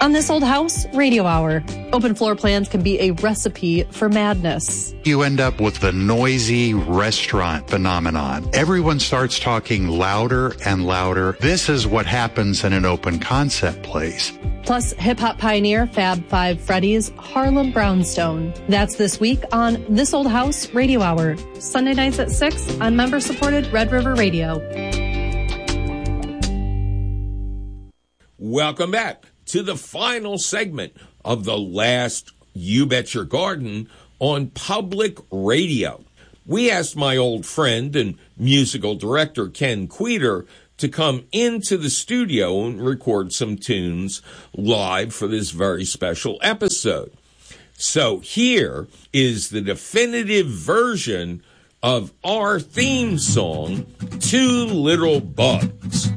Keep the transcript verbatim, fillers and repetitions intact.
On This Old House Radio Hour, open floor plans can be a recipe for madness. You end up with the noisy restaurant phenomenon. Everyone starts talking louder and louder. This is what happens in an open concept place. Plus, hip-hop pioneer Fab Five Freddy's Harlem Brownstone. That's this week on This Old House Radio Hour. Sunday nights at six on member-supported Red River Radio. Welcome back to the final segment of the last You Bet Your Garden on public radio. We asked my old friend and musical director Ken Queter to come into the studio and record some tunes live for this very special episode. So here is the definitive version of our theme song, Two Little Bugs.